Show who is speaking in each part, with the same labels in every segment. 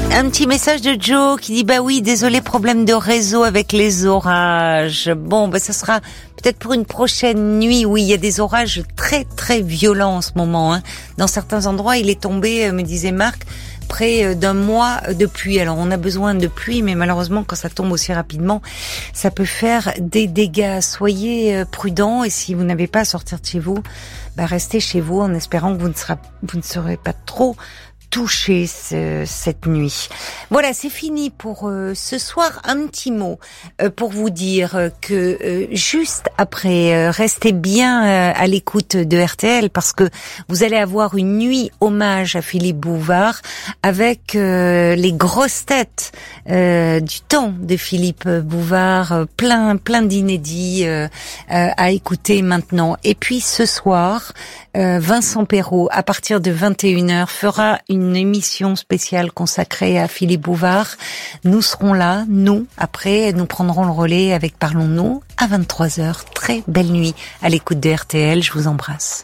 Speaker 1: Un petit message de Joe qui dit bah oui, désolé, problème de réseau avec les orages. Bon, bah ça sera peut-être pour une prochaine nuit. Oui, il y a des orages très très violents en ce moment. Dans certains endroits, il est tombé, me disait Marc, près d'un mois de pluie. Alors on a besoin de pluie, mais malheureusement quand ça tombe aussi rapidement, ça peut faire des dégâts. Soyez prudents et si vous n'avez pas à sortir de chez vous, bah restez chez vous en espérant que vous ne serez pas trop touché cette nuit. Voilà, c'est fini pour ce soir. Un petit mot pour vous dire que juste après, restez bien à l'écoute de RTL parce que vous allez avoir une nuit hommage à Philippe Bouvard avec les grosses têtes du temps de Philippe Bouvard, plein d'inédits à écouter maintenant. Et puis ce soir, Vincent Perrault, à partir de 21h, fera une émission spéciale consacrée à Philippe Bouvard. Nous serons là, après, nous prendrons le relais avec Parlons-nous à 23h. Très belle nuit à l'écoute de RTL, je vous embrasse.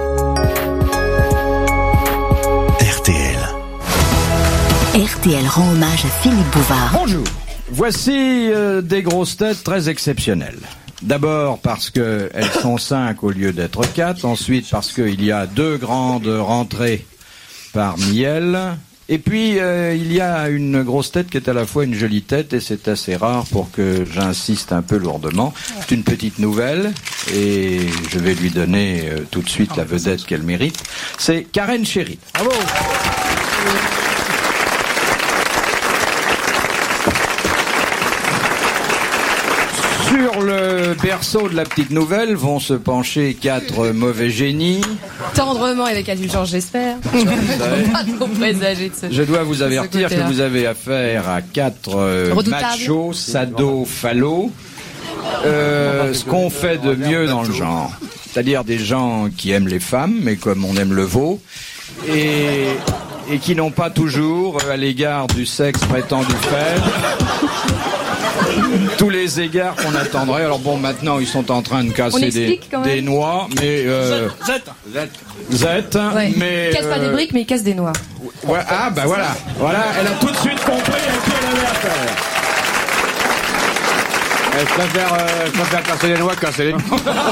Speaker 2: RTL.
Speaker 3: RTL rend hommage à Philippe Bouvard.
Speaker 4: Bonjour, voici des grosses têtes très exceptionnelles. D'abord parce qu'elles sont 5 au lieu d'être 4, ensuite parce qu'il y a 2 grandes rentrées parmi elles, et puis il y a une grosse tête qui est à la fois une jolie tête, et c'est assez rare pour que j'insiste un peu lourdement. C'est une petite nouvelle, et je vais lui donner tout de suite la vedette qu'elle mérite. C'est Karen Chery. Bravo. Sur le berceau de la petite nouvelle vont se pencher 4 mauvais génies.
Speaker 5: Tendrement avec indulgence, j'espère. Pas trop présagé de ce.
Speaker 4: Je dois vous avertir que vous avez affaire à 4 machos, sados, fallos. Ce qu'on fait de mieux dans le genre. C'est-à-dire des gens qui aiment les femmes, mais comme on aime le veau. Et qui n'ont pas toujours, à l'égard du sexe prétendu faible, tous les égards qu'on attendrait. Alors bon, maintenant ils sont en train de casser des noix, mais Zette,
Speaker 5: ouais.
Speaker 4: Mais
Speaker 5: casse pas des briques, mais il casse des noix.
Speaker 4: Ouais, ah bah voilà, elle a tout de suite compris à qui elle avait affaire. Je préfère casser les noix que casser les noix.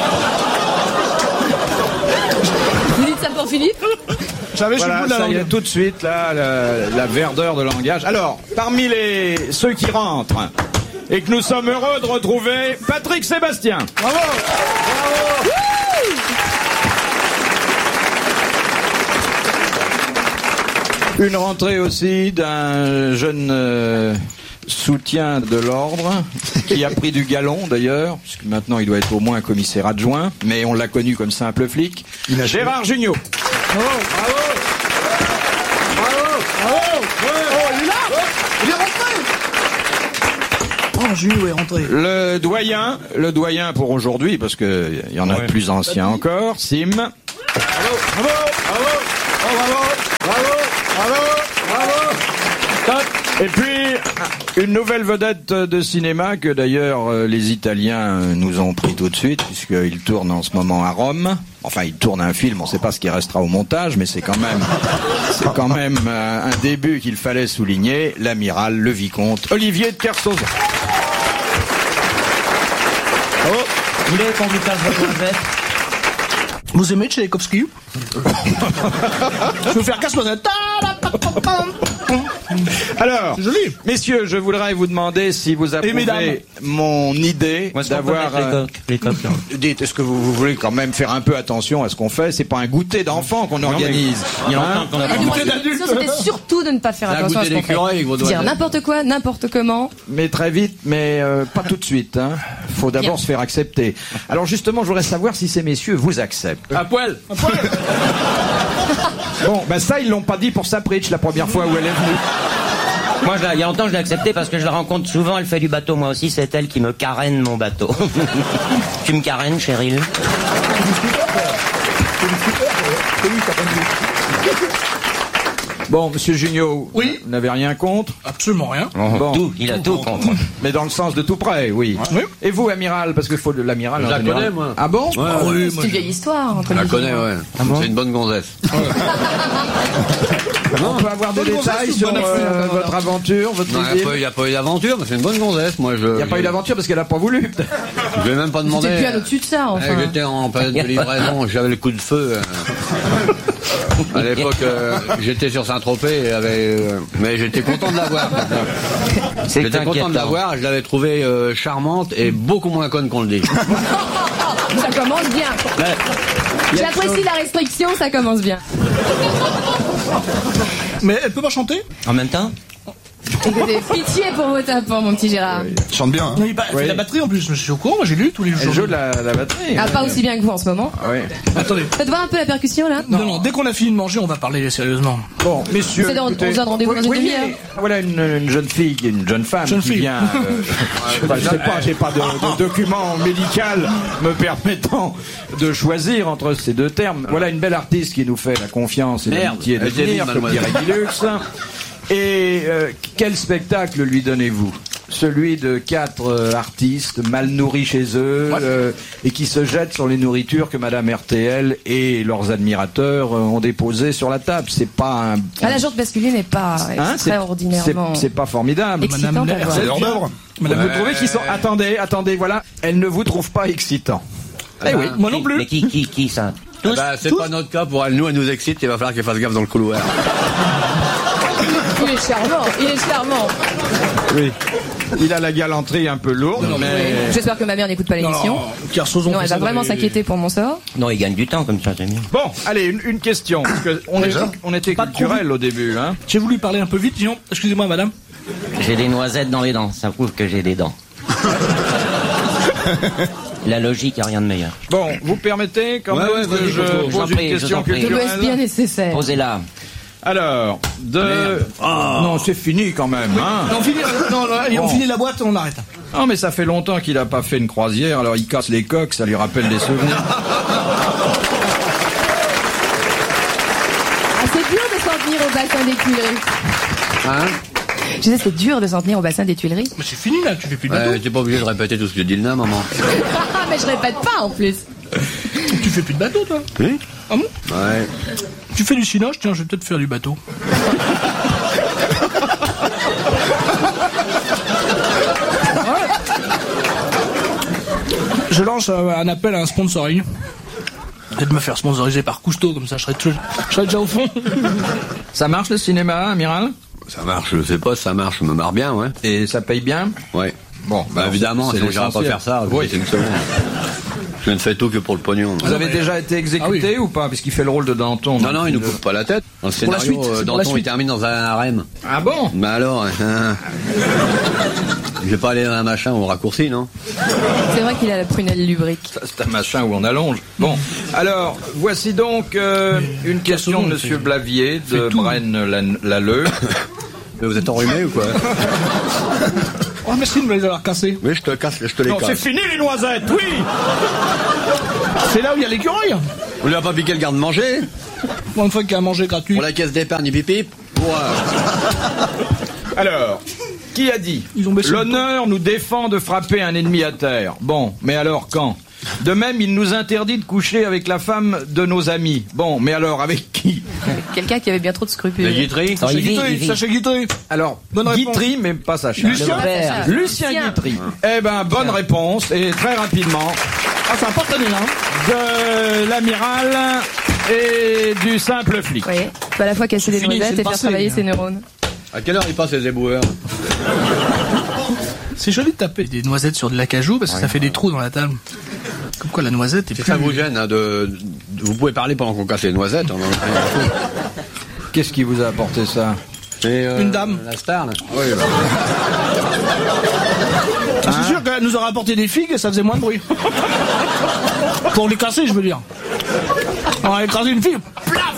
Speaker 5: Vous dites ça pour Philippe?
Speaker 4: Voilà, ça y est, tout de suite là, la verdeur de langage. Alors, parmi ceux qui rentrent, et que nous sommes heureux de retrouver Patrick Sébastien. Bravo. Bravo. Une rentrée aussi d'un jeune soutien de l'ordre, qui a pris du galon d'ailleurs, puisque maintenant il doit être au moins commissaire adjoint, mais on l'a connu comme simple flic. Gérard Jugnot. Bravo. Bravo.
Speaker 6: Jules est rentré.
Speaker 4: Le doyen pour aujourd'hui, parce que il y en a de plus anciens encore, Sim. Bravo, bravo, bravo, bravo, bravo, bravo, bravo. Et puis, une nouvelle vedette de cinéma que d'ailleurs les Italiens nous ont pris tout de suite, puisqu'il tourne en ce moment à Rome. Enfin, il tourne un film, on ne sait pas ce qui restera au montage, mais c'est quand même un début qu'il fallait souligner. L'amiral, le vicomte, Olivier de Kersauzon.
Speaker 6: Oh,
Speaker 7: vous voulez qu'on vous passe votre noisette?
Speaker 6: Vous aimez Tchaïkovski? Je vais vous faire casse-noisette.
Speaker 4: Alors, messieurs, je voudrais vous demander si vous approuvez mon idée d'avoir... Dites, est-ce que vous voulez quand même faire un peu attention à ce qu'on fait? C'est pas un goûter d'enfant qu'on organise.
Speaker 5: Un goûter d'adulte. C'était surtout de ne pas faire attention à ce qu'on fait. Dire n'importe quoi, n'importe comment.
Speaker 4: Mais très vite, mais pas tout de suite. Faut d'abord se faire accepter. Alors justement, je voudrais savoir si ces messieurs vous acceptent.
Speaker 6: À poil.
Speaker 4: Bon, ben ça, ils l'ont pas dit pour sa preach la première fois où elle est venue.
Speaker 7: Moi, il y a longtemps, je l'ai accepté parce que je la rencontre souvent. Elle fait du bateau, moi aussi. C'est elle qui me carène mon bateau. Tu me carènes, Cheryl?
Speaker 4: Bon, monsieur Jugnot,
Speaker 6: oui.
Speaker 4: Vous n'avez rien contre?
Speaker 6: Absolument rien.
Speaker 4: Bon.
Speaker 7: Tout, il a tout contre.
Speaker 4: Mais dans le sens de tout près, oui.
Speaker 6: Oui.
Speaker 4: Et vous, amiral, parce qu'il faut de l'amiral.
Speaker 8: Je la connais, moi.
Speaker 4: Ah bon?
Speaker 8: Ouais,
Speaker 5: oui, c'est une vieille histoire.
Speaker 8: Je la connais, ouais.
Speaker 7: Ah bon?
Speaker 8: C'est une bonne gonzesse.
Speaker 4: On peut avoir des détails sur votre aventure, votre visite?
Speaker 8: Il n'y a pas eu d'aventure, mais c'est une bonne gonzesse. Moi,
Speaker 4: il n'y a pas eu d'aventure parce qu'elle n'a pas voulu.
Speaker 8: Je vais même pas demander.
Speaker 5: C'était plus au-dessus de ça, enfin.
Speaker 8: J'étais en période de livraison, j'avais le coup de feu. À l'époque, j'étais sur Saint-Tropez, mais j'étais content de la voir. J'étais content de la voir, je l'avais trouvée charmante et beaucoup moins conne qu'on le dit.
Speaker 5: Ça commence bien. J'apprécie la restriction, ça commence bien.
Speaker 6: Mais elle peut pas chanter?
Speaker 7: En même temps?
Speaker 5: Écoutez, pitié pour vos tapants, mon petit Gérard.
Speaker 2: Chante bien. Hein.
Speaker 6: Elle fait de la batterie en plus, je suis au courant, moi j'ai lu tous les jours.
Speaker 4: Elle joue de la batterie.
Speaker 5: Ah, pas aussi bien que vous en ce moment.
Speaker 4: Oui.
Speaker 6: Attendez.
Speaker 5: Faites voir un peu la percussion là.
Speaker 6: Non, dès qu'on a fini de manger, on va parler sérieusement.
Speaker 4: Bon, messieurs.
Speaker 5: On se donne rendez-vous dans une demi-heure.
Speaker 4: Voilà une jeune fille, une jeune femme qui vient. Je sais pas, j'ai pas de document médical me permettant de choisir entre ces deux termes. Voilà une belle artiste qui nous fait la confiance et l'amitié de venir, comme dirait Guy Lux. Et quel spectacle lui donnez-vous? Celui de 4 artistes mal nourris chez eux et qui se jettent sur les nourritures que Madame RTL et leurs admirateurs ont déposées sur la table. C'est pas un...
Speaker 5: la jante masculine n'est pas extraordinairement...
Speaker 4: C'est pas formidable.
Speaker 6: Madame Lair, c'est hors d'œuvre.
Speaker 4: Vous trouvez qu'ils sont... Attendez, voilà. Elle ne vous trouve pas excitant.
Speaker 6: Eh oui, moi non plus.
Speaker 7: Mais qui ça?
Speaker 8: C'est pas notre cas pour elle. Nous, elle nous excite, il va falloir qu'elle fasse gaffe dans le couloir.
Speaker 5: Il est charmant.
Speaker 4: Oui. Il a la galanterie un peu lourde, mais...
Speaker 5: J'espère que ma mère n'écoute pas l'émission. Non, elle va vraiment s'inquiéter pour mon sort.
Speaker 7: Non, il gagne du temps comme ça, c'est mieux.
Speaker 4: Bon, allez, une question. Parce que on était culturel au début, hein.
Speaker 6: J'ai voulu parler un peu vite, disons. Excusez-moi, madame.
Speaker 7: J'ai des noisettes dans les dents, ça prouve que j'ai des dents. La logique, il n'y a rien de meilleur.
Speaker 4: Bon, vous permettez quand même que je pose une question culturelle?
Speaker 5: C'est bien nécessaire.
Speaker 7: Posez-la.
Speaker 4: Alors, non, c'est fini quand même, hein.
Speaker 6: On finit la boîte, on arrête.
Speaker 4: Non, mais ça fait longtemps qu'il n'a pas fait une croisière, alors il casse les coques, ça lui rappelle des souvenirs.
Speaker 5: C'est dur de s'en tenir au bassin des Tuileries.
Speaker 8: Hein?
Speaker 5: Je disais, c'est dur de s'en tenir au bassin des Tuileries.
Speaker 6: Mais c'est fini là, tu fais plus de bateau.
Speaker 8: T'es pas obligé de répéter tout ce que je dis là, maman.
Speaker 5: Mais je répète pas en plus.
Speaker 6: Tu fais plus de bateau, toi?
Speaker 8: Oui.
Speaker 6: Ah bon?
Speaker 8: Ouais.
Speaker 6: Tu fais du cinoche? Tiens, je vais peut-être faire du bateau. Je lance un appel à un sponsoring. Peut-être me faire sponsoriser par Cousteau, comme ça je serais déjà au fond.
Speaker 4: Ça marche le cinéma, amiral?
Speaker 8: Ça marche, je sais pas, ça marche, je me marre bien, ouais.
Speaker 4: Et ça paye bien?
Speaker 8: Ouais.
Speaker 4: Bon,
Speaker 8: bah évidemment, sinon j'irai pas faire ça.
Speaker 4: Oui.
Speaker 8: C'est une seconde. Je ne fais tout que pour le pognon.
Speaker 4: Vous avez déjà été exécuté ou pas? Puisqu'il fait le rôle de Danton.
Speaker 8: Non, il ne coupe pas la tête. Dans le scénario, Danton il termine dans un harem.
Speaker 4: Ah bon?
Speaker 8: Bah alors, je vais pas aller dans un machin où on raccourcit, non?
Speaker 5: C'est vrai qu'il a la prunelle lubrique.
Speaker 4: C'est un machin où on allonge. Bon, alors, voici donc une question de Monsieur Blavier de Braine-l'Alleud.
Speaker 8: Vous êtes enrhumé ou quoi?
Speaker 6: Oh, merci de me les avoir cassés.
Speaker 8: Oui, je te les casse.
Speaker 4: Non, c'est fini les noisettes, oui.
Speaker 6: C'est là où il y a l'écureuil.
Speaker 8: Vous lui avez pas piqué le garde-manger?
Speaker 6: Pour une fois qu'il y a à manger gratuit.
Speaker 8: Pour la caisse d'épargne pipi.
Speaker 4: Alors, qui a dit? L'honneur nous défend de frapper un ennemi à terre. Bon, mais alors quand? De même, il nous interdit de coucher avec la femme de nos amis. Bon, mais alors, avec qui?
Speaker 5: Quelqu'un qui avait bien trop de scrupules.
Speaker 8: Guitry.
Speaker 6: Sacha Guitry.
Speaker 4: Alors, Guitry, mais pas Sacha.
Speaker 6: Lucien
Speaker 4: Guitry. Eh ben, bonne réponse, et très rapidement.
Speaker 6: Ah, c'est un partenaire, hein.
Speaker 4: De l'amiral et du simple flic.
Speaker 5: Oui, faut à la fois casser les noisettes et faire travailler ses neurones.
Speaker 8: À quelle heure il passe les éboueurs?
Speaker 6: C'est joli de taper des noisettes sur de l'acajou parce que ça fait des trous dans la table. Comme quoi la noisette est plus...
Speaker 8: Ça vous gêne, hein, vous pouvez parler pendant qu'on casse les noisettes.
Speaker 4: Qu'est-ce qui vous a apporté ça?
Speaker 6: Une dame.
Speaker 8: La star, là.
Speaker 4: Oui, bah.
Speaker 6: C'est sûr qu'elle nous aurait apporté des figues et ça faisait moins de bruit. Pour les casser, je veux dire. On a écrasé une figue. Plaf.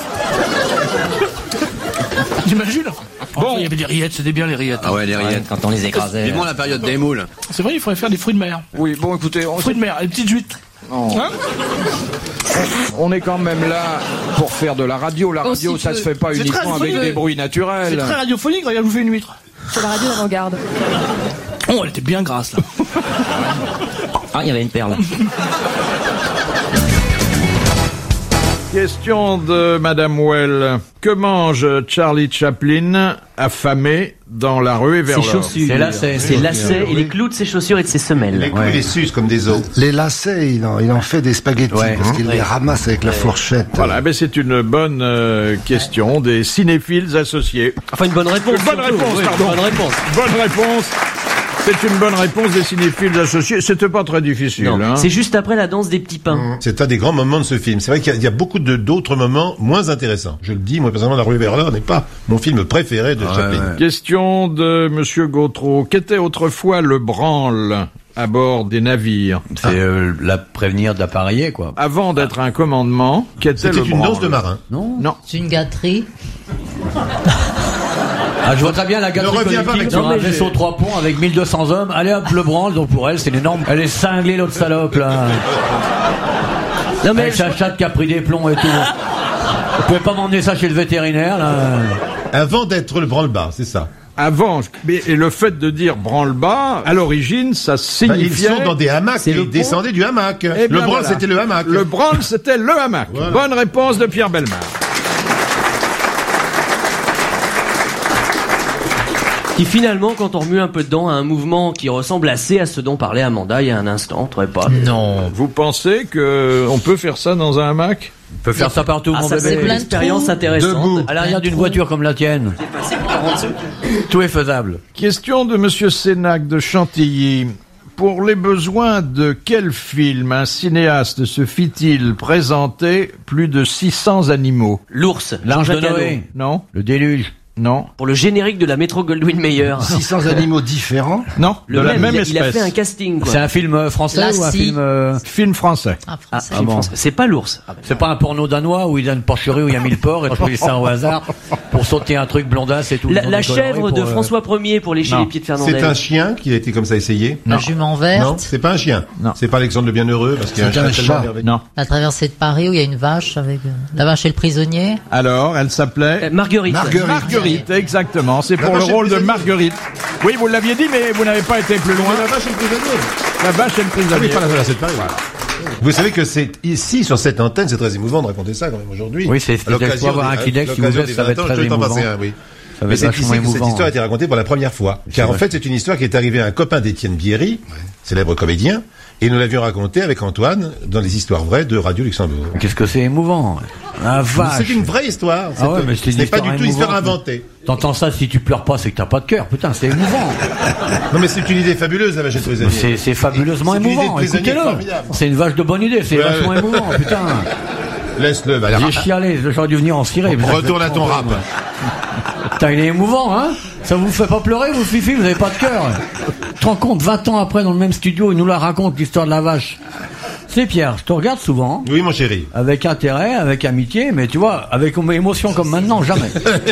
Speaker 6: T'imagines? Bon, il y avait des rillettes, c'était bien les rillettes.
Speaker 8: Ah ouais, les rillettes.
Speaker 7: Quand on les écrasait.
Speaker 8: Vivement la période des moules.
Speaker 6: C'est vrai, il faudrait faire des fruits de mer.
Speaker 4: Oui, bon, écoutez...
Speaker 6: Fruits de mer, les petites huîtres. Hein?
Speaker 4: On est quand même là pour faire de la radio. La radio, ça se fait pas uniquement avec des bruits naturels.
Speaker 6: C'est très radiophonique, regarde, je vous fais une huître.
Speaker 5: Sur la radio d'avant-garde.
Speaker 6: Oh, elle était bien grasse, là.
Speaker 7: Ah, il y avait une perle.
Speaker 4: Question de Madame Well. Que mange Charlie Chaplin affamé dans La Ruée vers l'or?
Speaker 9: Ses lacets. Ses lacets et les clous de ses chaussures et de ses semelles.
Speaker 10: Les clous, il les suce comme des os. Les lacets, il en fait des spaghettis parce qu'il les ramasse avec la fourchette.
Speaker 4: Voilà, mais c'est une bonne question des cinéphiles associés.
Speaker 9: Enfin, une bonne réponse.
Speaker 4: Bonne réponse, pardon.
Speaker 9: Bonne réponse.
Speaker 4: Bonne réponse. C'est une bonne réponse des cinéphiles associés. C'était pas très difficile.
Speaker 9: Non,
Speaker 4: hein.
Speaker 9: c'est juste après la danse des petits pains.
Speaker 11: C'est un des grands moments de ce film. C'est vrai qu'il y a beaucoup d'autres moments moins intéressants. Je le dis, moi personnellement, La Ruée vers l'or n'est pas mon film préféré de Chaplin.
Speaker 4: Ouais. Question de Monsieur Gautreau. Qu'était autrefois le branle à bord des navires?
Speaker 8: C'est la prévenir d'appareiller, quoi.
Speaker 4: Avant d'être un commandement, qu'était le branle?
Speaker 11: C'était une danse de marin.
Speaker 4: Non.
Speaker 12: C'est une gâterie.
Speaker 8: Ah, je vois très bien la gâterie collective sur un vaisseau 3 ponts avec 1200 hommes. Allez hop, le branle, donc pour elle, c'est énorme. Elle est cinglée, l'autre salope, là. Non, mais avec sa chatte qui a pris des plombs et tout. Vous pouvez pas m'emmener ça chez le vétérinaire, là.
Speaker 11: Avant d'être le branle-bas, c'est ça.
Speaker 4: Avant, et le fait de dire branle-bas, à l'origine, ça signifiait...
Speaker 11: Ils sont dans des hamacs et ils descendaient du hamac.
Speaker 4: Le branle,
Speaker 11: voilà. C'était le hamac.
Speaker 4: Le branle, c'était le hamac. Voilà. Bonne réponse de Pierre Bellemare.
Speaker 9: Qui finalement, quand on remue un peu dedans, a un mouvement qui ressemble assez à ce dont parlait Amanda il y a un instant, on trouvait pas.
Speaker 4: Non. Vous pensez que on peut faire ça dans un hamac?
Speaker 8: On peut faire ça partout, mon bébé.
Speaker 9: C'est une expérience intéressante.
Speaker 8: Debout. À l'arrière d'une voiture comme la tienne. Tout est faisable.
Speaker 4: Question de Monsieur Sénac de Chantilly. Pour les besoins de quel film un cinéaste se fit-il présenter plus de 600 animaux?
Speaker 9: L'ours.
Speaker 8: L'Arche de Noé.
Speaker 4: Non.
Speaker 8: Le déluge.
Speaker 4: Non.
Speaker 9: Pour le générique de la Metro-Goldwyn-Mayer.
Speaker 11: 600 animaux différents?
Speaker 4: Non.
Speaker 9: De la même espèce. Il a fait un casting, quoi.
Speaker 8: C'est un film français ou un film...
Speaker 4: Film français.
Speaker 9: Film français. C'est pas l'ours.
Speaker 8: C'est pas un porno danois où il y a une porcherie où il y a 1000 porcs et tu fais ça au hasard pour sauter un truc blondasse et tout.
Speaker 9: La chèvre de François Ier pour lécher les pieds de Fernandel.
Speaker 11: C'est un chien qui a été comme ça essayé?
Speaker 12: La jument verte?
Speaker 11: Non, c'est pas un chien.
Speaker 4: Non.
Speaker 11: C'est pas Alexandre le Bienheureux parce qu'il y a un chat.
Speaker 4: Non.
Speaker 12: La traversée de Paris où il y a une vache avec la vache et le prisonnier.
Speaker 4: Alors, elle s'appelait
Speaker 9: Marguerite.
Speaker 4: Marguerite, exactement. C'est pour le rôle de Marguerite. Oui, vous l'aviez dit, mais vous n'avez pas été plus loin.
Speaker 11: La vache et le prisonnier.
Speaker 4: La vache et le prisonnier.
Speaker 11: Oui, pas la traversée de Paris. Voilà. Vous savez que c'est ici, sur cette antenne, c'est très émouvant de raconter ça quand même aujourd'hui.
Speaker 8: Oui, c'est l'occasion avoir un Kleenex si vous voulez, ça va être très émouvant.
Speaker 11: Oui.
Speaker 8: Mais c'est ici que
Speaker 11: cette histoire a été racontée pour la première fois. Car en fait, c'est une histoire qui est arrivée à un copain d'Étienne Bierry, célèbre comédien, et nous l'avions racontée avec Antoine dans les histoires vraies de Radio Luxembourg.
Speaker 8: Qu'est-ce que c'est émouvant? Ah, vache.
Speaker 11: C'est une vraie histoire.
Speaker 8: Ah ouais, mais
Speaker 11: ce n'est pas du tout une histoire inventée.
Speaker 8: T'entends ça, si tu pleures pas, c'est que t'as pas de cœur. Putain, c'est émouvant.
Speaker 11: Non, mais c'est une idée fabuleuse, la vache et le prisonnier.
Speaker 8: C'est fabuleusement émouvant. Écoutez-le. C'est une vache de bonne idée. C'est vachement émouvant, putain.
Speaker 11: Laisse-le,
Speaker 8: J'ai chialé. J'aurais dû venir en cirer.
Speaker 11: Retourne à ton rap.
Speaker 8: Putain, il est émouvant, hein? Ça vous fait pas pleurer, vous, Fifi? Vous avez pas de cœur. Tu te rends compte, 20 ans après, dans le même studio, il nous la raconte, l'histoire de la vache. C'est Pierre, je te regarde souvent.
Speaker 11: Oui, mon chéri.
Speaker 8: Avec intérêt, avec amitié, mais tu vois, avec émotion comme maintenant, jamais.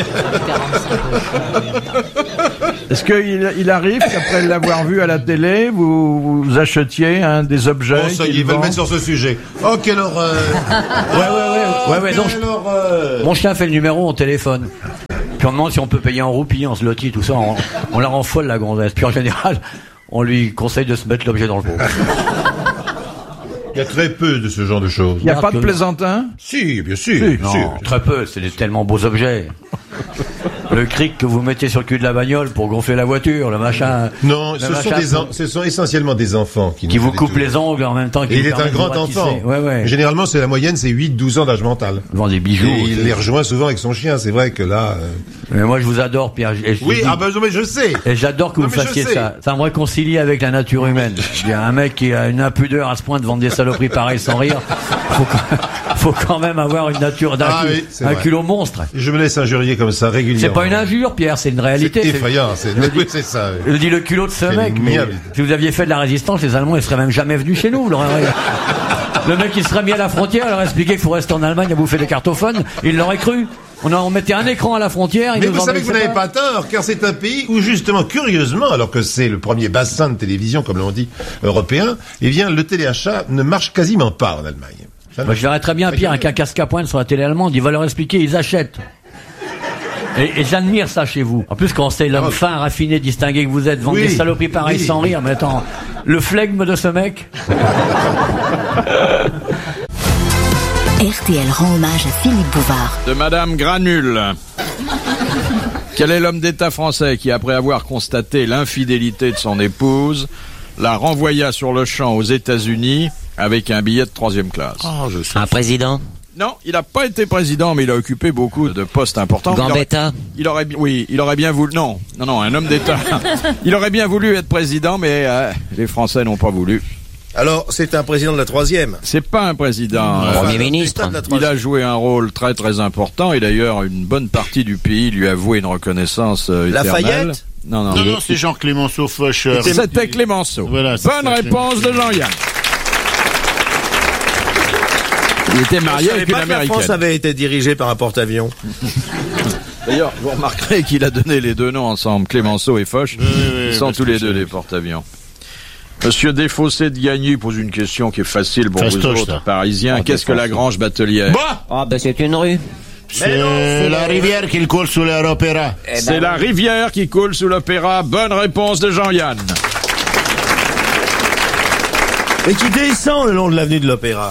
Speaker 4: Est-ce qu'il arrive qu'après l'avoir vu à la télé, vous achetiez des objets?
Speaker 11: Oh, ça y est, ils veulent mettre sur ce sujet. Oh, quelle horreur!
Speaker 8: Ouais, donc, mon chien fait le numéro, on téléphone. Puis on demande si on peut payer en roupies, en zloty, tout ça. On la rend folle, la gonzesse. Puis en général, on lui conseille de se mettre l'objet dans le pot.
Speaker 11: Il y a très peu de ce genre de choses.
Speaker 4: Il n'y a pas de plaisantin?
Speaker 11: Si, bien sûr.
Speaker 8: Si, non, très peu, c'est des tellement beaux objets. Le cric que vous mettez sur le cul de la bagnole pour gonfler la voiture, le machin.
Speaker 11: Non, ce sont essentiellement des enfants qui
Speaker 8: vous coupent les ongles en même temps.
Speaker 11: Et il est un grand enfant.
Speaker 8: Ouais.
Speaker 11: Généralement, la moyenne, c'est 8-12 ans d'âge mental.
Speaker 8: Il vend des bijoux.
Speaker 11: Et il les rejoint souvent avec son chien. C'est vrai que là...
Speaker 8: Mais moi, je vous adore, Pierre.
Speaker 11: Oui, mais je sais.
Speaker 8: Et j'adore que vous fassiez ça. Ça me réconcilie avec la nature humaine. Il y a un mec qui a une impudeur à ce point de vendre des saloperies pareilles sans rire. Faut quand même avoir une nature un culot monstre.
Speaker 11: Je me laisse injurier comme ça régulièrement.
Speaker 8: C'est pas une injure, Pierre, c'est une réalité.
Speaker 11: C'est effrayant, c'est ça.
Speaker 8: Je dis le culot de ce mec, mais si vous aviez fait de la résistance, les Allemands, ils seraient même jamais venus chez nous. Le mec, il serait mis à la frontière, il leur expliqué qu'il faut rester en Allemagne à bouffer des cartophones, il l'aurait cru. On mettait un écran à la frontière.
Speaker 11: Mais vous savez que vous n'avez pas tort, car c'est un pays où justement, curieusement, alors que c'est le premier bassin de télévision, comme l'on dit, européen, eh bien, le téléachat ne marche quasiment pas en Allemagne.
Speaker 8: Je verrais très bien Pierre avec un casque à pointe sur la télé allemande, il va leur expliquer, ils achètent. Et j'admire ça chez vous. En plus, quand c'est l'homme fin, raffiné, distingué que vous êtes, vendre des saloperies pareilles sans rire, mais attends, le flegme de ce mec.
Speaker 3: RTL rend hommage à Philippe Bouvard.
Speaker 4: De Madame Granule. Quel est l'homme d'État français qui, après avoir constaté l'infidélité de son épouse, la renvoya sur le champ aux États-Unis avec un billet de 3e classe?
Speaker 7: Un président?
Speaker 4: Non, il n'a pas été président, mais il a occupé beaucoup de postes importants.
Speaker 7: Gambetta?
Speaker 4: Il aurait bien voulu. Non, un homme d'État. Il aurait bien voulu être président, mais les Français n'ont pas voulu.
Speaker 13: Alors, c'est un président de la 3e.
Speaker 4: C'est pas un président.
Speaker 7: Premier ministre.
Speaker 4: Il a joué un rôle très très important et d'ailleurs une bonne partie du pays lui a voué une reconnaissance éternelle.
Speaker 13: Lafayette?
Speaker 4: Non,
Speaker 14: c'est Jean Clémenceau Faucheur.
Speaker 4: C'était Clémenceau.
Speaker 14: Voilà,
Speaker 4: bonne réponse de Jean-Yann. Il était marié avec une Américaine.
Speaker 13: La France avait été dirigée par un porte-avions.
Speaker 4: D'ailleurs, vous remarquerez qu'il a donné les deux noms ensemble, Clémenceau et Foch. Ils sont tous les deux des porte-avions. Monsieur Desfossés de Gagny pose une question qui est facile pour vous autres parisiens. Qu'est-ce que la Grange Batelière?
Speaker 7: C'est une rue.
Speaker 14: C'est la rivière qui coule sous l'Opéra.
Speaker 4: C'est la rivière qui coule sous l'Opéra. Bonne réponse de Jean-Yann.
Speaker 13: Et qui descend le long de l'avenue de l'Opéra.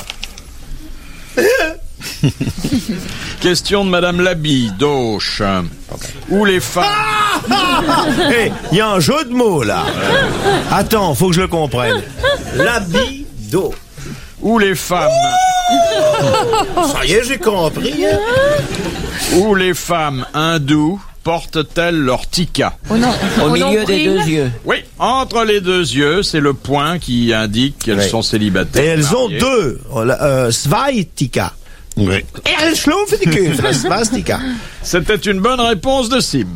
Speaker 4: Question de Madame Labille d'Auch. Où les femmes...
Speaker 13: Il y a un jeu de mots là. Attends, faut que je le comprenne. L'habit d'eau.
Speaker 4: Où les femmes...
Speaker 13: Ça y est, j'ai compris.
Speaker 4: Où les femmes hindoues portent-elles leur tika?
Speaker 7: Au milieu des deux yeux.
Speaker 4: Oui, entre les deux yeux, c'est le point qui indique qu'elles sont célibataires.
Speaker 13: Et elles ont deux. Zwei tika.
Speaker 14: Oui.
Speaker 4: C'était une bonne réponse de Sim.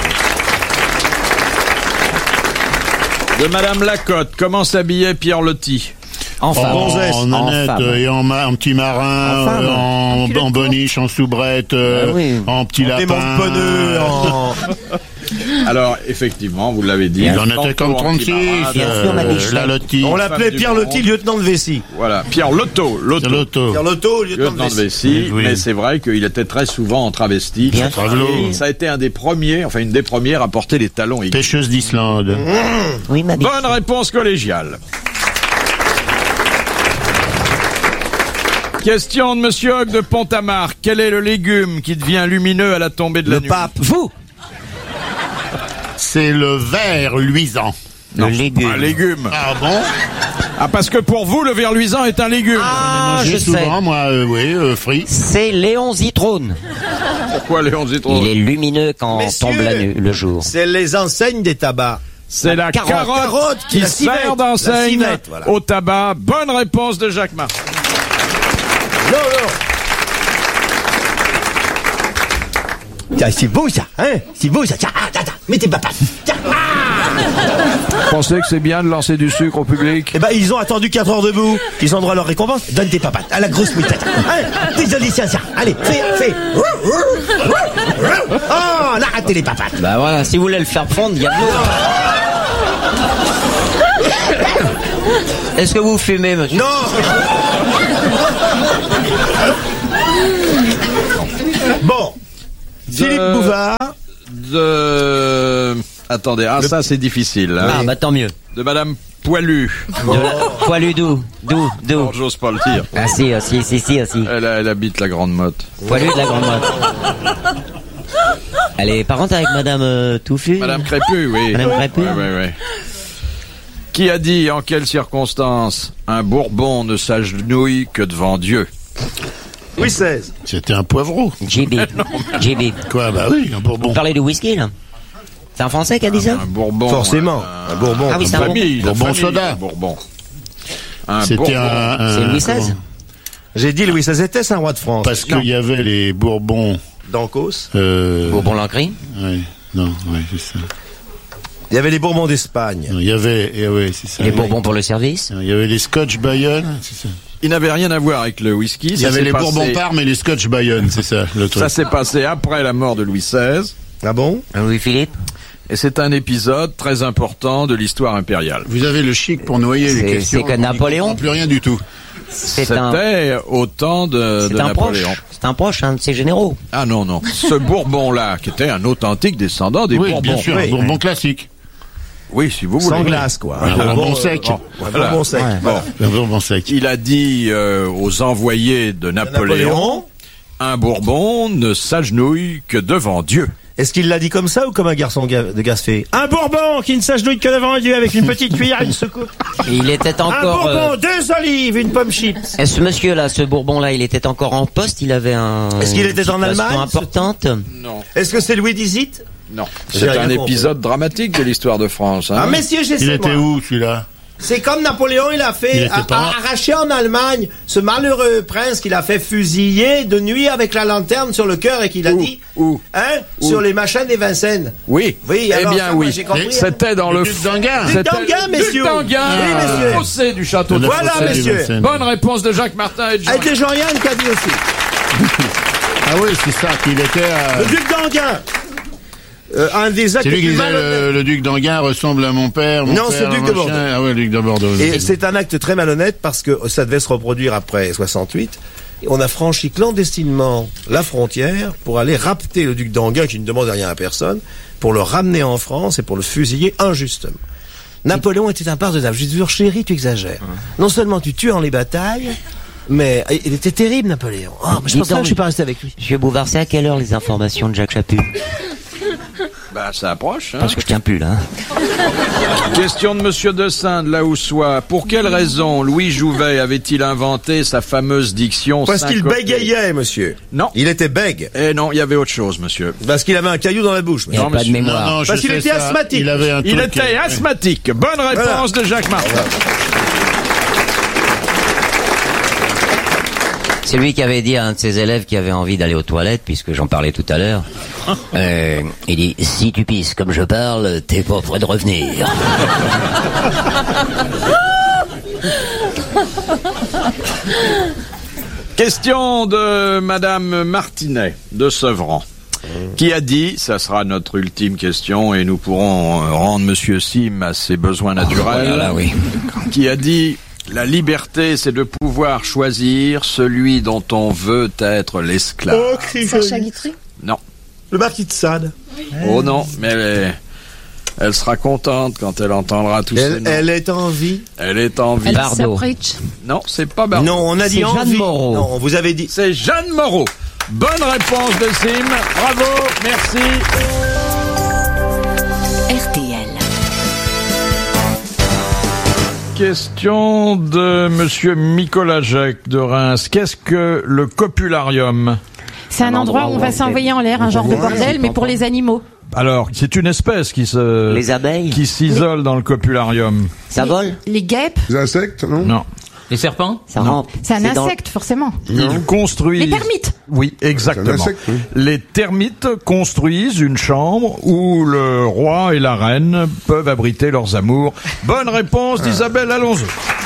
Speaker 4: De Madame Lacotte, comment s'habillait Pierre Loti?
Speaker 14: En honnête, et en petit marin, en boniche, en soubrette, en petit lapin.
Speaker 4: Alors, effectivement, vous l'avez dit.
Speaker 14: Il en était comme 36, la Loti.
Speaker 13: On l'appelait Pierre Loti, lieutenant de vessie.
Speaker 4: Voilà, Pierre Lotto.
Speaker 13: Pierre Lotto, lieutenant de vessie.
Speaker 4: Mais c'est vrai qu'il était très souvent en travesti. Ça a été une des premières à porter les talons aigus.
Speaker 14: Pêcheuse d'Islande.
Speaker 7: Oui, ma
Speaker 4: bonne réponse collégiale. Question de Monsieur Hogg de Pont-à-Marc. Quel est le légume qui devient lumineux à la tombée de la nuit?
Speaker 13: Le pape.
Speaker 7: Vous.
Speaker 14: C'est le ver luisant.
Speaker 4: Non, un légume.
Speaker 14: Ah bon?
Speaker 4: Ah, parce que pour vous, le ver luisant est un légume.
Speaker 7: Ah, je
Speaker 14: souvent,
Speaker 7: sais.
Speaker 14: Moi, frit.
Speaker 7: C'est Léon Zitrone.
Speaker 4: Pourquoi Léon Zitrone?
Speaker 7: Il est lumineux quand tombe le jour.
Speaker 13: C'est les enseignes des tabacs.
Speaker 4: C'est la carotte qui sert d'enseigne au tabac. Bonne réponse de Jacques Martin.
Speaker 13: Non. Tiens, c'est beau ça, hein? C'est beau ça. Tiens, mets tes papates.
Speaker 4: Vous pensez que c'est bien de lancer du sucre au public?
Speaker 13: Eh ben, ils ont attendu 4 heures debout. Ils ont droit à leur récompense. Donne tes papates à la grosse mouillette. Hein? Désolé, ça. Allez, fais. Oh, on a raté les papates.
Speaker 7: Bah voilà, si vous voulez le faire fondre, il y a de l'eau. Est-ce que vous fumez, monsieur?
Speaker 13: Non. Bon. Philippe Bouvard.
Speaker 4: Attendez, ça c'est difficile.
Speaker 7: Hein. Ah bah tant mieux.
Speaker 4: De Madame Poilu.
Speaker 7: Poilu d'où?
Speaker 4: Non, j'ose pas le dire.
Speaker 7: Ah si.
Speaker 4: Elle habite la Grande Motte.
Speaker 7: Poilu de la Grande Motte. Elle est parente avec Madame Touffu?
Speaker 4: Madame Crépu, oui.
Speaker 7: Madame Crépu.
Speaker 4: Oui. Qui a dit, en quelles circonstances, un Bourbon ne s'agenouille que devant Dieu?
Speaker 13: Louis XVI.
Speaker 14: C'était un poivreau.
Speaker 7: JB.
Speaker 14: Quoi? Bah oui, un Bourbon.
Speaker 7: Vous parlez de whisky, là? C'est un Français qui a dit ça?
Speaker 4: Un Bourbon.
Speaker 13: Forcément. Un Bourbon.
Speaker 7: Ah oui, c'est un
Speaker 14: Bourbon soda.
Speaker 4: Bourbon.
Speaker 14: C'était
Speaker 7: c'est Louis XVI?
Speaker 13: J'ai dit Louis XVI était un roi de France.
Speaker 14: Parce qu'il y avait les Bourbons.
Speaker 13: D'Ancos.
Speaker 14: Bourbon-Lancry. Oui, c'est ça.
Speaker 13: Il y avait les Bourbons d'Espagne.
Speaker 14: Il y avait, c'est ça.
Speaker 7: Les Bourbons pour le service.
Speaker 14: Il y avait les Scotch Bayonne, c'est ça.
Speaker 4: Il n'avait rien à voir avec le whisky.
Speaker 14: Il y avait les Bourbons Parme et les Scotch Bayonne, c'est ça, le truc.
Speaker 4: Ça s'est passé après la mort de Louis XVI.
Speaker 13: Ah bon?
Speaker 7: Louis-Philippe.
Speaker 4: Et c'est un épisode très important de l'histoire impériale.
Speaker 14: Vous avez le chic pour noyer les questions.
Speaker 7: C'est que Napoléon.
Speaker 14: Plus rien du tout.
Speaker 4: C'était au temps de Napoléon.
Speaker 7: C'est un proche, un de ses généraux.
Speaker 4: Ah non. Ce Bourbon-là, qui était un authentique descendant des Bourbons.
Speaker 14: Bien sûr, un Bourbon classique.
Speaker 4: Oui, si vous voulez.
Speaker 13: Sans glace, quoi.
Speaker 14: Un bourbon sec.
Speaker 13: Un bourbon sec.
Speaker 4: Bon.
Speaker 14: Un bourbon sec.
Speaker 4: Il a dit aux envoyés de Napoléon, un Bourbon ne s'agenouille que devant Dieu.
Speaker 13: Est-ce qu'il l'a dit comme ça ou comme un garçon de Gaspé? Un Bourbon qui ne s'agenouille que devant Dieu avec une petite cuillère et une secoupe.
Speaker 7: Et il était encore...
Speaker 13: Un Bourbon, 2 olives, une pomme chips.
Speaker 7: Et ce monsieur-là, ce Bourbon-là, il était encore en poste? Il avait un...
Speaker 13: Est-ce qu'il était en Allemagne?
Speaker 7: Importante?
Speaker 4: Non.
Speaker 13: Est-ce que c'est Louis XVIII?
Speaker 4: Non. C'est un épisode dramatique de l'histoire de France. Hein.
Speaker 13: Ah, messieurs, j'essaie.
Speaker 14: Il était où, celui-là?
Speaker 13: C'est comme Napoléon, il a fait arracher en Allemagne ce malheureux prince qu'il a fait fusiller de nuit avec la lanterne sur le cœur et qu'il a dit sur les machins des Vincennes.
Speaker 4: Oui.
Speaker 13: Oui.
Speaker 4: Eh bien, oui. C'était dans le
Speaker 14: Duc d'Enghien.
Speaker 13: Duc d'Enghien, messieurs.
Speaker 4: Duc d'Enghien.
Speaker 13: Oui, messieurs.
Speaker 4: Fossé du château de
Speaker 13: Voilà,
Speaker 4: Fossé.
Speaker 13: messieurs.
Speaker 4: Bonne réponse de Jacques Martin et de Jean.
Speaker 13: Avec Jean-Yann qui a dit aussi.
Speaker 14: Ah oui, c'est ça, qu'il était à...
Speaker 13: Le Duc d'Enghien. Un des actes
Speaker 14: C'est lui qui
Speaker 13: les plus
Speaker 14: disait
Speaker 13: malhonnêtes.
Speaker 14: le duc d'Enghien ressemble à mon père.
Speaker 13: Non, c'est le duc de Bordeaux.
Speaker 14: Ah ouais, le duc de Bordeaux.
Speaker 13: Et c'est un acte très malhonnête parce que ça devait se reproduire après 68. On a franchi clandestinement la frontière pour aller rapter le duc d'Enghien qui ne demande rien à personne, pour le ramener en France et pour le fusiller injustement. Napoléon était un pardonnable. J'ai toujours chéri, tu exagères. Non seulement tu tues en les batailles, mais il était terrible, Napoléon. Oh, mais je pense pas que je suis pas resté avec lui.
Speaker 7: Monsieur Bouvard, c'est à quelle heure les informations de Jacques Chaput?
Speaker 4: Bah, ça approche. Hein.
Speaker 7: Parce que je tiens plus, là.
Speaker 4: Question de Monsieur de Saint de la Houssois. Pour quelle raison Louis Jouvet avait-il inventé sa fameuse diction
Speaker 13: Parce qu'il bégayait, monsieur.
Speaker 4: Non.
Speaker 13: Il était bègue.
Speaker 4: Eh non, il y avait autre chose, monsieur.
Speaker 13: Parce qu'il avait un caillou dans la bouche.
Speaker 7: Il n'avait pas de mémoire.
Speaker 14: Non,
Speaker 13: parce qu'il était asthmatique.
Speaker 14: Il
Speaker 4: était asthmatique. Bonne réponse de Jacques Martin.
Speaker 7: C'est lui qui avait dit à un de ses élèves qui avait envie d'aller aux toilettes, puisque j'en parlais tout à l'heure. Il dit, si tu pisses comme je parle, t'es pas prêt de revenir.
Speaker 4: Question de Madame Martinet de Sevran, qui a dit, ça sera notre ultime question et nous pourrons rendre Monsieur Sim à ses besoins naturels,
Speaker 7: Voilà, oui.
Speaker 4: Qui a dit, la liberté c'est de pouvoir choisir celui dont on veut être l'esclave.
Speaker 5: Sacha Guitry?
Speaker 4: Non.
Speaker 13: Le marquis de Sade.
Speaker 4: Oh non, mais elle sera contente quand elle entendra tous ces noms.
Speaker 13: Elle est en vie.
Speaker 4: Elle est en vie.
Speaker 7: Bardot.
Speaker 4: Non, c'est pas Bardot.
Speaker 13: Non, on a dit en
Speaker 7: Jeanne
Speaker 13: vie.
Speaker 7: Moreau.
Speaker 13: Non, on vous avait dit.
Speaker 4: C'est Jeanne Moreau. Bonne réponse de Sim. Bravo, merci.
Speaker 3: RTL.
Speaker 4: Question de Monsieur Nicolas Jacques de Reims. Qu'est-ce que le copularium?
Speaker 5: C'est un endroit où on va s'envoyer en l'air, un genre de bordel, mais pour les animaux.
Speaker 4: Alors, c'est une espèce qui
Speaker 7: Les abeilles?
Speaker 4: qui s'isole dans le copularium.
Speaker 7: Ça vole?
Speaker 5: Les guêpes?
Speaker 11: Les insectes, non?
Speaker 4: Non.
Speaker 9: Les serpents?
Speaker 7: Ça rampe?
Speaker 5: C'est un insecte, forcément.
Speaker 4: Ils construisent...
Speaker 5: Les termites?
Speaker 4: Oui, exactement.
Speaker 11: C'est un insecte, oui.
Speaker 4: Les termites construisent une chambre où le roi et la reine peuvent abriter leurs amours. Bonne réponse d'Isabelle Alonso.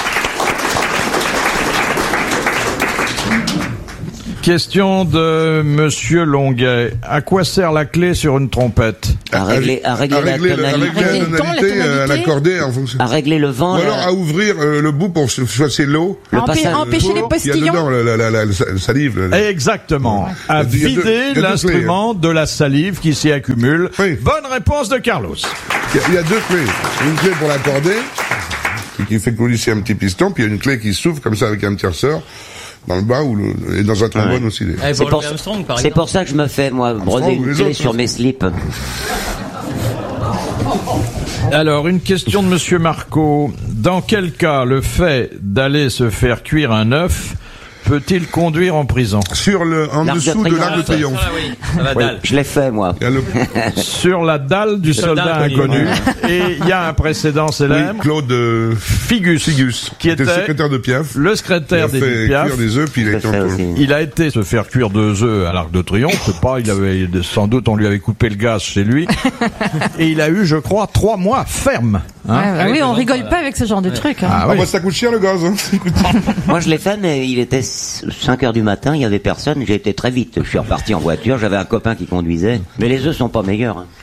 Speaker 4: Question de Monsieur Longuet. À quoi sert la clé sur une trompette?
Speaker 7: À régler la tonalité.
Speaker 11: la tonalité, à l'accorder en fonction.
Speaker 7: À régler le vent.
Speaker 11: Ou alors à ouvrir le bout pour chasser l'eau.
Speaker 5: Empêcher les
Speaker 11: Il y a
Speaker 5: postillons?
Speaker 11: dedans la salive.
Speaker 4: Exactement. À
Speaker 11: Il y a
Speaker 4: vider
Speaker 11: deux
Speaker 4: l'instrument de la salive qui s'y accumule.
Speaker 11: Oui.
Speaker 4: Bonne réponse de Carlos.
Speaker 11: Il y a deux clés. Une clé pour l'accorder, qui fait coulisser un petit piston, puis il y a une clé qui s'ouvre comme ça avec un petit ressort. Dans le bas et dans un trombone aussi.
Speaker 7: C'est pour ça que je me fais, moi, broder une clé sur mes slips.
Speaker 4: Alors, une question de Monsieur Marco. Dans quel cas le fait d'aller se faire cuire un œuf peut-il conduire en prison?
Speaker 11: En dessous de l'Arc de Triomphe.
Speaker 7: Oui, je l'ai fait, moi.
Speaker 4: Sur la dalle du soldat inconnu. Et il y a un précédent célèbre.
Speaker 11: Oui, Claude
Speaker 4: Figus, qui était
Speaker 11: secrétaire de Piaf.
Speaker 4: Le secrétaire d'Édith Piaf.
Speaker 11: Cuire des œufs, puis
Speaker 4: il a été se faire cuire 2 œufs à l'Arc de Triomphe. C'est pas, sans doute, on lui avait coupé le gaz chez lui. Et il a eu, je crois, 3 mois ferme.
Speaker 5: Hein oui, on rigole pas avec ce genre de truc. Hein.
Speaker 11: Ah oui. Ça coûte cher le gaz. Hein.
Speaker 7: Moi, je l'ai fait, mais il était 5h du matin, il y avait personne. J'ai été très vite. Je suis reparti en voiture. J'avais un copain qui conduisait. Mais les œufs sont pas meilleurs. Hein.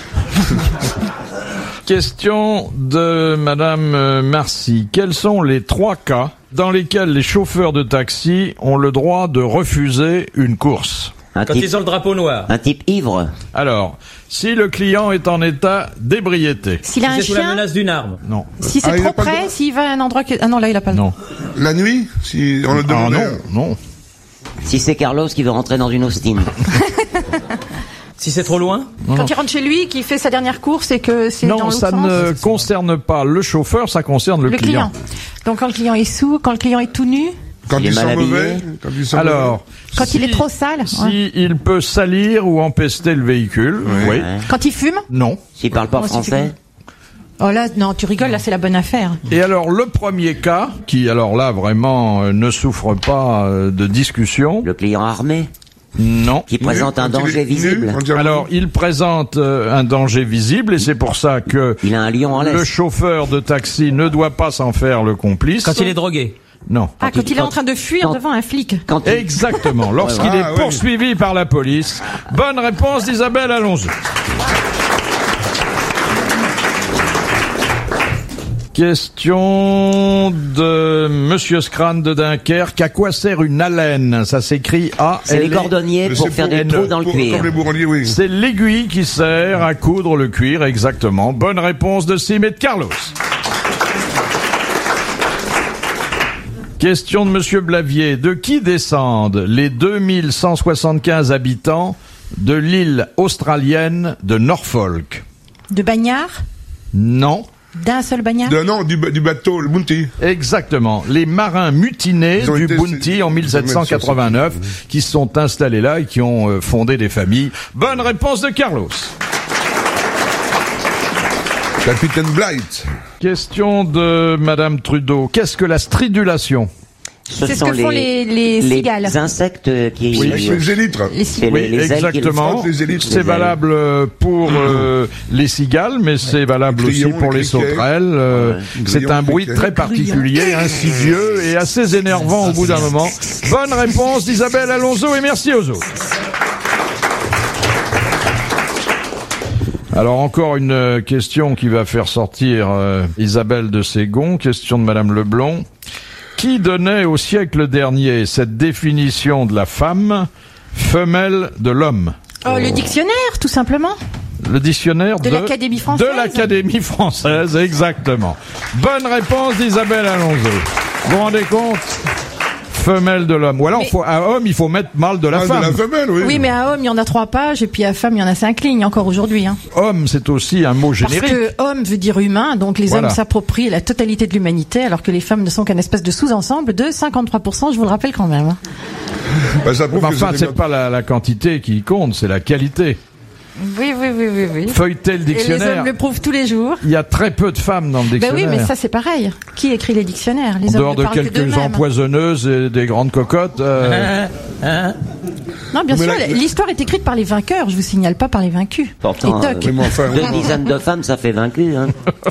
Speaker 4: Question de Madame Marcy. Quels sont les 3 cas dans lesquels les chauffeurs de taxi ont le droit de refuser une course?
Speaker 7: Quand ils ont le drapeau noir. Un type ivre.
Speaker 4: Alors, si le client est en état d'ébriété.
Speaker 5: S'il a un
Speaker 9: sous la
Speaker 5: chien,
Speaker 9: menace d'une arme.
Speaker 4: Non.
Speaker 5: si c'est trop près, s'il va à un endroit ah non, là il a pas le droit.
Speaker 11: La nuit, si on le demande.
Speaker 4: non.
Speaker 7: Si c'est Carlos qui veut rentrer dans une Austin.
Speaker 9: Si c'est trop loin.
Speaker 5: Quand il rentre chez lui, qu'il fait sa dernière course et que c'est dans
Speaker 4: Non,
Speaker 5: l'autre
Speaker 4: ça
Speaker 5: sens.
Speaker 4: ne concerne pas le chauffeur, ça concerne le client.
Speaker 5: Donc quand le client est sous, quand le client est tout nu,
Speaker 11: Quand ils sont mauvais.
Speaker 4: Alors,
Speaker 5: quand il est trop sale.
Speaker 4: Si il peut salir ou empester le véhicule, oui.
Speaker 5: Quand il fume.
Speaker 4: Non.
Speaker 7: S'il parle pas français.
Speaker 5: Oh là, non, tu rigoles, là c'est la bonne affaire.
Speaker 4: Et alors le premier cas, qui alors là vraiment ne souffre pas de discussion.
Speaker 7: Le client armé.
Speaker 4: Non.
Speaker 7: Qui présente un danger visible.
Speaker 4: Alors, il présente un danger visible et c'est pour ça que
Speaker 7: il a un lion en laisse.
Speaker 4: Le chauffeur de taxi ne doit pas s'en faire le complice.
Speaker 9: Quand il est drogué.
Speaker 4: Non.
Speaker 5: Quand il est en train de fuir devant un flic.
Speaker 4: Exactement. Lorsqu'il est poursuivi par la police. Bonne réponse d'Isabelle Alonso. Question de Monsieur Scran de Dunkerque. À quoi sert une alène? Ça s'écrit A.
Speaker 7: C'est les cordonniers pour faire des trous dans le cuir.
Speaker 4: C'est l'aiguille qui sert à coudre le cuir, exactement. Bonne réponse de Sim et de Carlos. Question de Monsieur Blavier. De qui descendent les 2175 habitants de l'île australienne de Norfolk?
Speaker 5: De bagnard?
Speaker 4: Non.
Speaker 5: D'un seul bagnard?
Speaker 11: Non, du bateau, le Bounty.
Speaker 4: Exactement. Les marins mutinés du Bounty en 1789 qui se sont installés là et qui ont fondé des familles. Bonne réponse de Carlos.
Speaker 11: Capitaine Blight.
Speaker 4: Question de Madame Trudeau. Qu'est-ce que la stridulation?
Speaker 5: C'est ce que font les cigales.
Speaker 7: Les insectes qui...
Speaker 11: Oui, les élytres.
Speaker 4: Les exactement. C'est valable pour les cigales, mais c'est valable aussi pour les sauterelles. C'est un bruit très particulier, insidieux et assez énervant au bout d'un moment. Bonne réponse d'Isabelle Alonso et merci aux autres. Alors encore une question qui va faire sortir Isabelle de Ségon, question de Madame Leblond. Qui donnait au siècle dernier cette définition de la femme, femelle de l'homme?
Speaker 5: Oh, le dictionnaire, tout simplement.
Speaker 4: Le dictionnaire
Speaker 5: de l'Académie française.
Speaker 4: De l'Académie française, exactement. Bonne réponse d'Isabelle Alonso. Vous vous rendez compte? Femelle de l'homme. Ou alors, à homme, il faut mettre mâle de la femme.
Speaker 11: De la femelle, oui.
Speaker 5: Oui, mais à homme, il y en a 3 pages, et puis à femme, il y en a 5 lignes, encore aujourd'hui. Hein.
Speaker 4: Homme, c'est aussi un mot générique.
Speaker 5: Parce que homme veut dire humain, donc les hommes s'approprient la totalité de l'humanité, alors que les femmes ne sont qu'un espèce de sous-ensemble de 53%, je vous le rappelle quand même. Hein.
Speaker 4: Enfin, c'est pas la quantité qui compte, c'est la qualité.
Speaker 5: Oui.
Speaker 4: Feuilleter le dictionnaire.
Speaker 5: Et les hommes le prouvent tous les jours.
Speaker 4: Il y a très peu de femmes dans le dictionnaire.
Speaker 5: Ben oui, mais ça c'est pareil. Qui écrit les dictionnaires? Les
Speaker 4: en
Speaker 5: hommes
Speaker 4: dehors
Speaker 5: ne
Speaker 4: de
Speaker 5: parlent que
Speaker 4: quelques empoisonneuses et des grandes cocottes.
Speaker 5: Non, bien sûr, l'histoire est écrite par les vainqueurs, je vous signale pas par les vaincus.
Speaker 7: Pourtant, 2 dizaines de femmes, ça fait vaincu. Hein.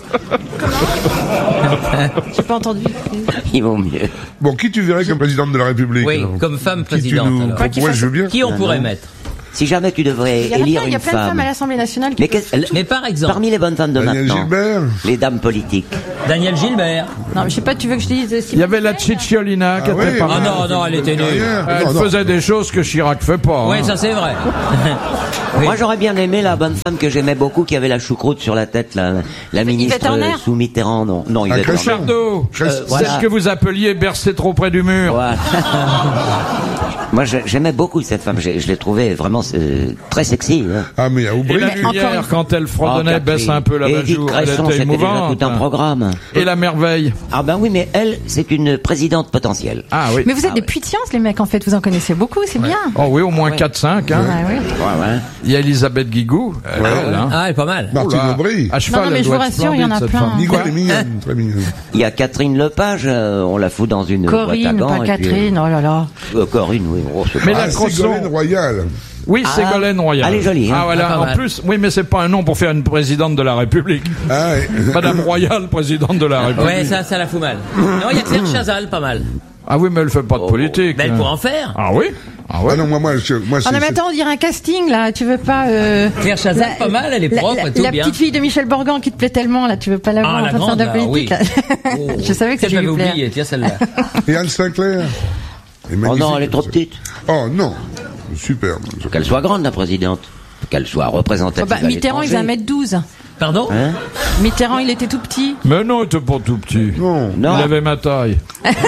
Speaker 5: J'ai pas entendu.
Speaker 7: Ils vont mieux.
Speaker 11: Bon, qui tu verrais comme présidente de la République?
Speaker 9: Oui, comme femme présidente.
Speaker 11: Qui
Speaker 9: on pourrait mettre?
Speaker 7: Si jamais tu devrais élire une femme.
Speaker 5: Il y a plein de femmes à l'Assemblée nationale qui
Speaker 9: mais par exemple.
Speaker 7: Parmi les bonnes femmes de
Speaker 11: Daniel
Speaker 7: maintenant.
Speaker 11: Gilbert.
Speaker 7: Les dames politiques.
Speaker 9: Daniel Gilbert.
Speaker 5: Non, mais je sais pas, tu veux que je te dise.
Speaker 4: Il y avait la Cicciolina qui était pas mal.
Speaker 9: Non, elle était nulle.
Speaker 4: Elle faisait des choses que Chirac fait pas.
Speaker 9: Oui, ça c'est vrai.
Speaker 7: Moi, j'aurais bien aimé la bonne femme que j'aimais beaucoup, qui avait la choucroute sur la tête, la ministre sous Mitterrand. Non, Yvette Horner.
Speaker 4: Chardot. Celle que vous appeliez bercée trop près du mur.
Speaker 7: Voilà. Moi, j'aimais beaucoup cette femme. Je l'ai trouvée vraiment très sexy. Hein.
Speaker 11: Ah, mais à Aubry.
Speaker 4: Et la lumière, quand elle fredonnait, baisse un peu la bajour. Elle était émouvante.
Speaker 7: Tout un programme.
Speaker 4: Et la merveille.
Speaker 7: Ah ben oui, mais elle, c'est une présidente potentielle.
Speaker 4: Ah oui.
Speaker 5: Mais vous êtes des puits de science, les mecs, en fait. Vous en connaissez beaucoup, c'est bien.
Speaker 4: Oh oui, au moins 4-5. Hein.
Speaker 5: Ouais.
Speaker 4: Il y a Elisabeth Guigou.
Speaker 9: Elle est pas mal.
Speaker 11: Martine Aubry.
Speaker 4: À cheval,
Speaker 5: non, mais je vous rassure, il y en a plein.
Speaker 11: Nicole est mignonne, très mignonne.
Speaker 7: Il y a Catherine Lepage, on la fout dans une boîte à
Speaker 5: Corinne,
Speaker 7: gants.
Speaker 5: pas Catherine, oh là là.
Speaker 7: Corinne, oui.
Speaker 4: Mais la
Speaker 11: Ségolène Royal.
Speaker 4: Oui, Ségolène Royal.
Speaker 7: Elle est jolie. Hein.
Speaker 4: Ah voilà. En plus, oui, mais c'est pas un nom pour faire une présidente de la République.
Speaker 11: Ah ouais.
Speaker 4: Madame Royal, présidente de la République.
Speaker 9: Ouais, ça la fout mal. Non, il y a Claire Chazal, pas mal.
Speaker 4: Ah oui, mais elle fait pas de politique.
Speaker 9: Mais elle pourrait en faire.
Speaker 4: Ah oui.
Speaker 11: Ah non, moi,
Speaker 5: Ah non, mais attends, on dirait un casting, là. Tu veux pas,
Speaker 9: Claire Chazal, pas mal, elle est propre et tout
Speaker 5: la
Speaker 9: bien.
Speaker 5: petite fille de Michel Borgan qui te plaît tellement, là. Tu veux pas la voir en train de faire de la politique, là. Je savais que ça allait lui plaire.
Speaker 9: Oublié, tiens, celle-là.
Speaker 11: Et Anne Sinclair.
Speaker 7: Oh non, elle est trop petite.
Speaker 11: Oh non.
Speaker 14: Super.
Speaker 7: Qu'elle soit grande, la présidente. Qu'elle soit représentative.
Speaker 5: Mitterrand, il fait 1m12.
Speaker 9: Pardon?
Speaker 5: Mitterrand, il était tout petit.
Speaker 4: Mais non, il était pas tout petit.
Speaker 14: Non.
Speaker 4: Il avait ma taille.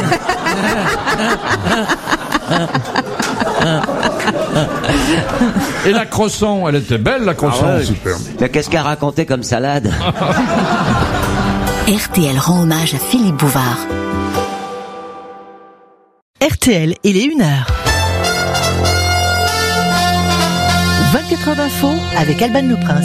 Speaker 4: Et la Cresson, elle était belle, la Cresson.
Speaker 14: Super.
Speaker 7: Mais qu'est-ce qu'elle racontait comme salade?
Speaker 3: RTL rend hommage à Philippe Bouvard.
Speaker 15: RTL, il est 1h. 24 heures d'info avec Alban Le Prince.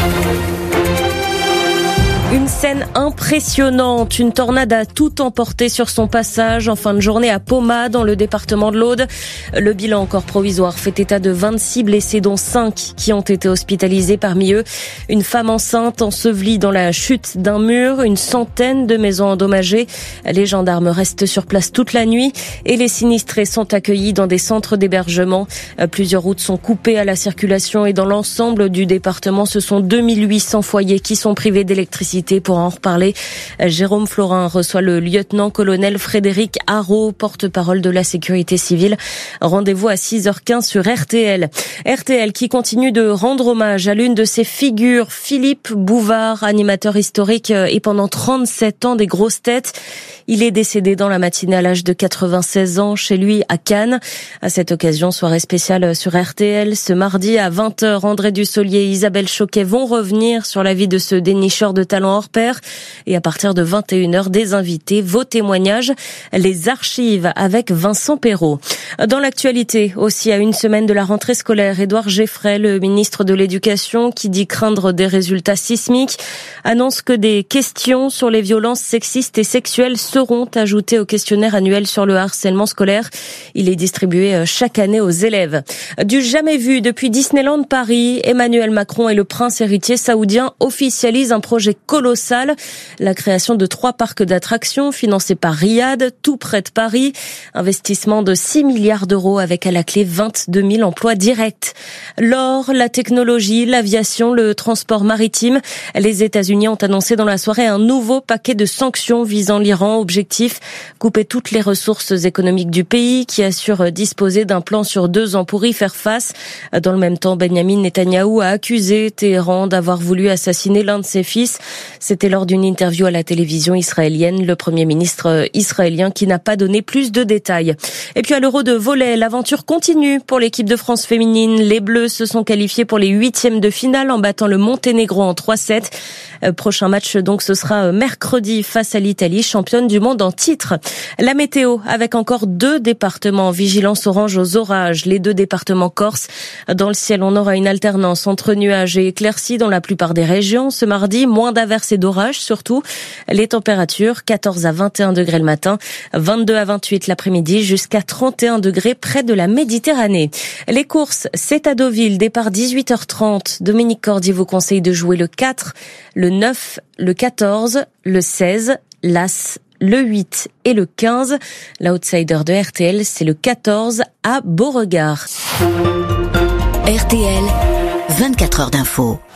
Speaker 16: Une scène impressionnante. Une tornade a tout emporté sur son passage en fin de journée à Poma, dans le département de l'Aude. Le bilan encore provisoire fait état de 26 blessés, dont 5 qui ont été hospitalisés. Parmi eux, une femme enceinte ensevelie dans la chute d'un mur, une centaine de maisons endommagées. Les gendarmes restent sur place toute la nuit et les sinistrés sont accueillis dans des centres d'hébergement. Plusieurs routes sont coupées à la circulation et dans l'ensemble du département, ce sont 2800 foyers qui sont privés d'électricité. Pour en reparler, Jérôme Florin reçoit le lieutenant-colonel Frédéric Haraud, porte-parole de la sécurité civile. Rendez-vous à 6h15 sur RTL. RTL qui continue de rendre hommage à l'une de ses figures, Philippe Bouvard, animateur historique et pendant 37 ans des grosses têtes. Il est décédé dans la matinée à l'âge de 96 ans chez lui à Cannes. À cette occasion, soirée spéciale sur RTL. Ce mardi à 20h, André Dussolier et Isabelle Choquet vont revenir sur la vie de ce dénicheur de talent hors pair. Et à partir de 21h, des invités, vos témoignages, les archives avec Vincent Perrault. Dans l'actualité, aussi à une semaine de la rentrée scolaire, Édouard Geffray, le ministre de l'Éducation, qui dit craindre des résultats sismiques, annonce que des questions sur les violences sexistes et sexuelles seront ajoutées au questionnaire annuel sur le harcèlement scolaire. Il est distribué chaque année aux élèves. Du jamais vu depuis Disneyland Paris, Emmanuel Macron et le prince héritier saoudien officialisent un projet colossal, la création de 3 parcs d'attractions financés par Riyad, tout près de Paris. Investissement de 6 milliards d'euros avec à la clé 22 000 emplois directs. L'or, la technologie, l'aviation, le transport maritime. Les États-Unis ont annoncé dans la soirée un nouveau paquet de sanctions visant l'Iran. Objectif, couper toutes les ressources économiques du pays qui assure disposer d'un plan sur 2 ans pour y faire face. Dans le même temps, Benyamin Netanyahou a accusé Téhéran d'avoir voulu assassiner l'un de ses fils. C'était lors d'une interview à la télévision israélienne, le Premier ministre israélien qui n'a pas donné plus de détails. Et puis à l'Euro de volley, l'aventure continue pour l'équipe de France féminine. Les Bleus se sont qualifiés pour les 8e de finale en battant le Monténégro en 3-7. Prochain match donc ce sera mercredi face à l'Italie, championne du monde en titre. La météo avec encore 2 départements en vigilance orange aux orages. Les 2 départements corses. Dans le ciel, on aura une alternance entre nuages et éclaircies dans la plupart des régions. Ce mardi, moins d'averses et d'orages surtout. Les températures, 14 à 21 degrés le matin, 22 à 28 l'après-midi, jusqu'à 31 degrés près de la Méditerranée. Les courses, c'est à Deauville, départ 18h30. Dominique Cordier vous conseille de jouer le 4, le 9, le 14, le 16, l'As, le 8 et le 15. L'outsider de RTL, c'est le 14 à Beauregard.
Speaker 3: RTL, 24 heures d'info.